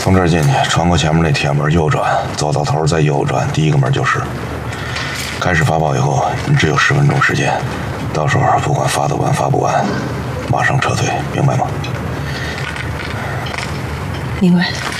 从这儿进去，穿过前面那铁门右转，走到头再右转，第一个门就是。开始发报以后，你只有10分钟时间，到时候不管发得完发不完，马上撤退，明白吗？ 明白。